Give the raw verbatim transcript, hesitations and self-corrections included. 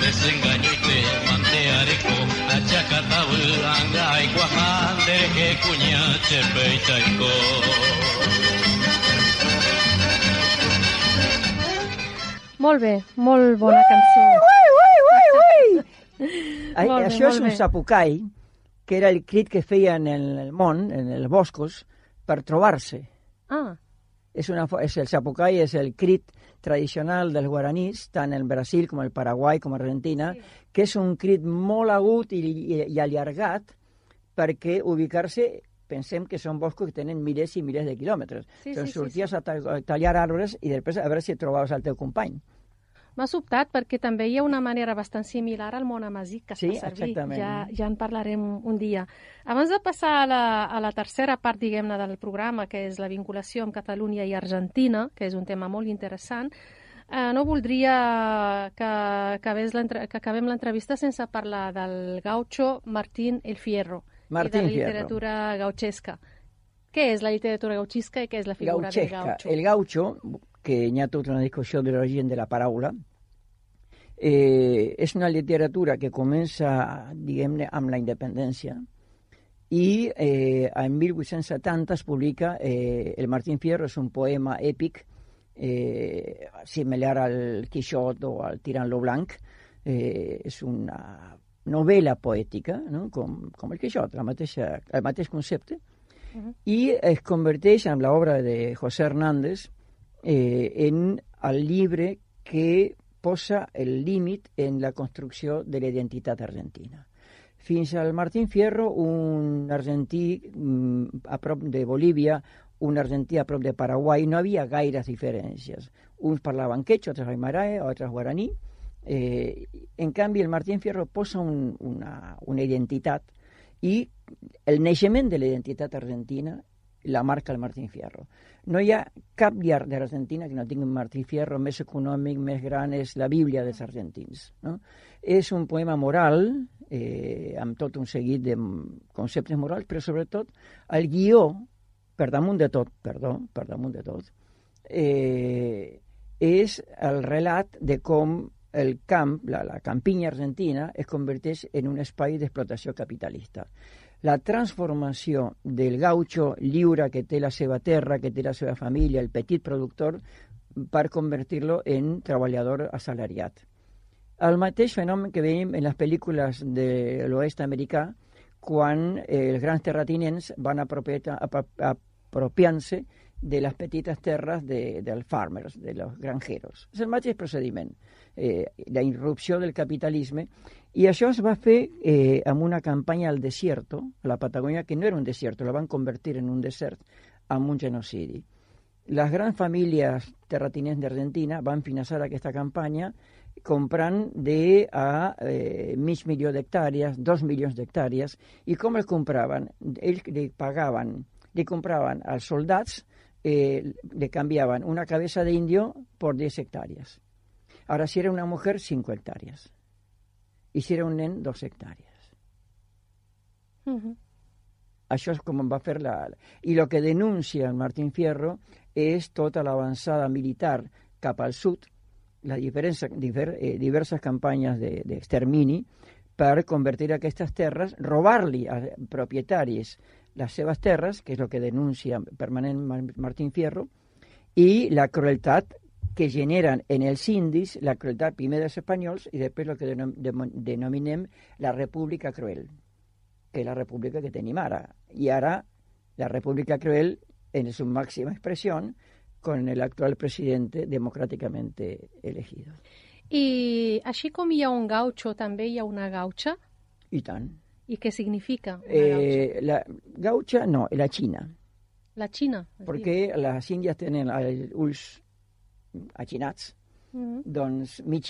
desengaño y te manté areco, achacatabu, anga y guajande, que cuñache peitaico. Molt bé, molt bona cançó. Ui, ui, ui, ui! Ai, Molt bé, això és molt un bé. sapucai, que era el crit que feien en el món, en els boscos, per trobar-se. Ah, És una, fo- és el sapucai és el crit tradicional dels guaranís, tant en Brasil com el Paraguai com Argentina, sí. que és un crit molt agut i, i, i allargat perquè ubicar-se, pensem que són boscos que tenen milers i milers de quilòmetres. Sí, doncs sí, sí, sorties sí. a, ta a tallar arbres i després a veure si trobaves el teu company. m'ha sobtat perquè també hi ha una manera bastant similar al món amazic que es Sí, fa servir. exactament. Ja, ja en parlarem un dia. Abans de passar a la, a la tercera part, diguem-ne, del programa, que és la vinculació amb Catalunya i Argentina, que és un tema molt interessant, eh, no voldria que, acabés l'entre- que acabem l'entrevista sense parlar del gaucho Martín El Fierro Martín i de la Fierro. literatura gauchesca. Què és la literatura gauchesca i què és la figura del Gauchesca. gaucho? El gaucho, que hi ha tota una discussió de l'origen de la paraula, eh, és una literatura que comença, diguem-ne, amb la independència i eh, en mil vuit-cents setanta es publica eh, el Martín Fierro, és un poema èpic eh, similar al Quixot o al Tirant lo Blanc. Eh, és una novel·la poètica, no? com, com el Quixot, la mateixa, el mateix concepte, Uh-huh. i es converteix en l'obra de José Hernández eh, en el llibre que posa el límit en la construcció de la identitat argentina. Fins al Martín Fierro, un argentí mm, a prop de Bolívia, un argentí a prop de Paraguai, no havia gaires diferències. Uns parlaven quechua, altres aymarae, altres guaraní. Eh, en canvi, el Martín Fierro posa un, una, una identitat i el naixement de la identitat argentina la marca el Martín Fierro. No hi ha cap llar de l'Argentina que no tingui un Martín Fierro més econòmic, més gran, és la Bíblia dels argentins. No? És un poema moral, eh, amb tot un seguit de conceptes morals, però sobretot el guió, per damunt de tot, perdó, per damunt de tot, eh, és el relat de com el camp, la, la campinya argentina, es converteix en un espai d'explotació capitalista. La transformació del gaucho lliure que té la seva terra, que té la seva família, el petit productor, per convertir-lo en treballador assalariat. El mateix fenomen que veiem en les pel·lícules de l'oest americà, quan els grans terratinents van apropiant-se de les petites terres de, dels farmers, de los granjeros. És el mateix procediment, eh, la irrupció del capitalisme, i això es va fer eh, amb una campanya al desierto, a la Patagònia, que no era un desierto, la van convertir en un desert amb un genocidi. Les grans famílies terratinents d'Argentina van finançar aquesta campanya comprant de a eh, mig milió d'hectàrees, dos milions d'hectàrees, i com els compraven? Ells li pagaven, li compraven als soldats, eh, le cambiaban una cabeza de indio por diez hectáreas. Ahora, si era una mujer, cinco hectáreas. Y si era un nen, dos hectáreas. Uh-huh. Això és com va fer la... I el que denuncia el Martín Fierro és tota l'avançada militar cap al sud, les diverses, diver, eh, diverses campanyes d'extermini per convertir aquestes terres, robar-li a propietaris les seves terres, que és el que denuncia permanent Martín Fierro, i la crueltat que generen en els indis, la crueltat primer dels espanyols i després el que denom denominem la República Cruel, que és la república que tenim ara. I ara la República Cruel en su máxima expresión con el actual presidente democràticamente elegido. I així com hi ha un gaucho, també hi ha una gaucha? I tant. ¿Y qué significa una Eh, gaucha? la gaucha, no, la China. La China. es Perquè les índies tenen els ulls achinats, diu. Mhm. doncs mig